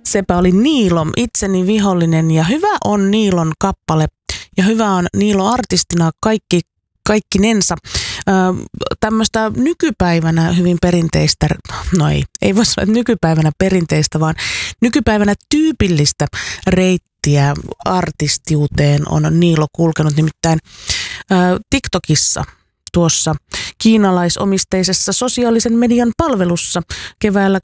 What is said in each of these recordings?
Sepä oli Niilo, itseni vihollinen, ja hyvä on Niilon kappale ja hyvä on Niilo artistina kaikkinensa. Tämmöistä nykypäivänä hyvin perinteistä, no ei voi sanoa, että nykypäivänä perinteistä, vaan nykypäivänä tyypillistä reittiä artistiuteen on Niilo kulkenut, nimittäin TikTokissa. Tuossa kiinalaisomisteisessa sosiaalisen median palvelussa keväällä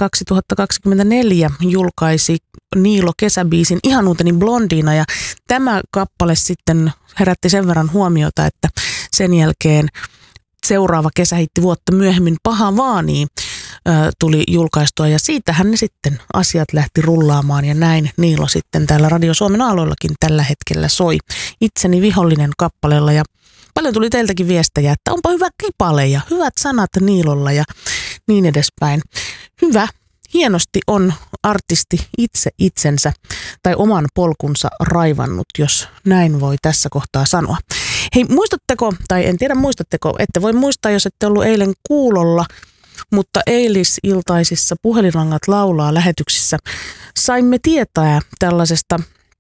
2024 julkaisi Niilo kesäbiisin Ihanuuteni blondiina, ja tämä kappale sitten herätti sen verran huomiota, että sen jälkeen seuraava kesähitti vuotta myöhemmin Paha vaanii tuli julkaistua, ja siitähän ne sitten asiat lähti rullaamaan, ja näin Niilo sitten täällä Radio Suomen aloillakin tällä hetkellä soi Itseni vihollinen kappaleella, ja paljon tuli teiltäkin viestejä, että onpa hyvä kipale ja hyvät sanat Niilolla ja niin edespäin. Hyvä, hienosti on artisti itse itsensä tai oman polkunsa raivannut, jos näin voi tässä kohtaa sanoa. Hei, muistatteko, tai en tiedä muistatteko, ette voi muistaa, jos ette ollut eilen kuulolla, mutta eilisiltaisissa Puhelinlangat laulaa lähetyksissä saimme tietää tällaisesta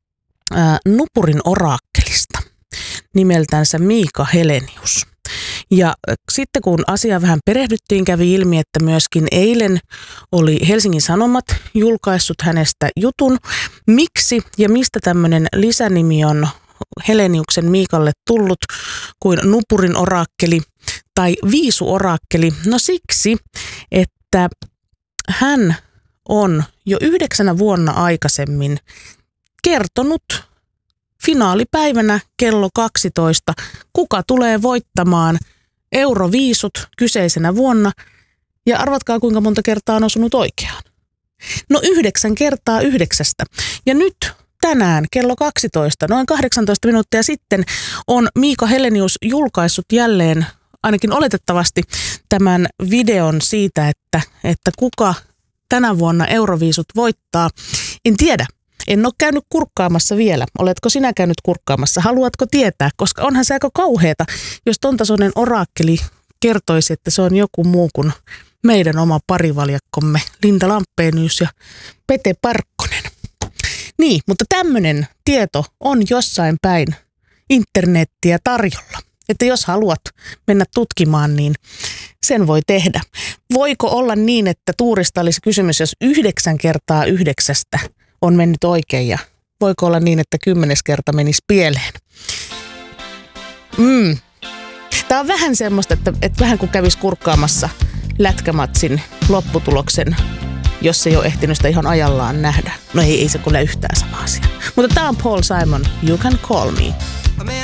Nupurin oraakkelista nimeltänsä Miika Helenius. Ja sitten kun asia vähän perehdyttiin, kävi ilmi, että myöskin eilen oli Helsingin Sanomat julkaissut hänestä jutun. Miksi ja mistä tämmöinen lisänimi on Heleniuksen Miikalle tullut kuin Nupurin oraakkeli tai Viisu-oraakkeli? No siksi, että hän on jo 9 vuonna aikaisemmin kertonut finaalipäivänä kello 12, kuka tulee voittamaan Euroviisut kyseisenä vuonna, ja arvatkaa kuinka monta kertaa on osunut oikeaan. No 9 kertaa 9. Ja nyt tänään kello 12, noin 18 minuuttia sitten, on Miika Helenius julkaissut jälleen, ainakin oletettavasti, tämän videon siitä, että kuka tänä vuonna Euroviisut voittaa. En tiedä. En ole käynyt kurkkaamassa vielä. Oletko sinä käynyt kurkkaamassa? Haluatko tietää? Koska onhan se aika kauheata, jos ton tasoinen oraakkeli kertoisi, että se on joku muu kuin meidän oma parivaljakkomme Linda Lampenius ja Pete Parkkonen. Niin, mutta tämmöinen tieto on jossain päin internettiä tarjolla. Että jos haluat mennä tutkimaan, niin sen voi tehdä. Voiko olla niin, että tuurista olisi kysymys, jos 9 kertaa 9 on mennyt oikein, ja voiko olla niin, että 10. kerta menisi pieleen? Tämä on vähän semmoista, että vähän kuin kävisi kurkkaamassa lätkämatsin lopputuloksen, jos ei ole ehtinyt sitä ihan ajallaan nähdä. No ei se kuule yhtään sama asia. Mutta tämä on Paul Simon, You Can Call Me.